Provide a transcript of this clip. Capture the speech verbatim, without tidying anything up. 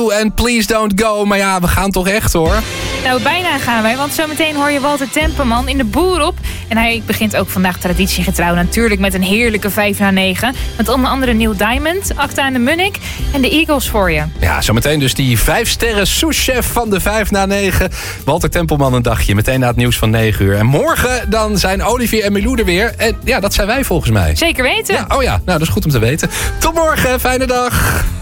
En Please Don't Go. Maar ja, we gaan toch echt hoor. Nou, bijna gaan wij, want zometeen hoor je Walter Temperman in de Boer op. En hij begint ook vandaag traditiegetrouw natuurlijk met een heerlijke vijf na negen. Met onder andere Neil Diamond, Acta en de Munnik en de Eagles voor je. Ja, zometeen dus die vijf sterren souschef van de vijf na negen. Walter Tempelman een dagje, meteen na het nieuws van negen uur. En morgen dan zijn Olivier en Milou er weer. En ja, dat zijn wij volgens mij. Zeker weten. Ja, oh ja, nou dat is goed om te weten. Tot morgen, fijne dag.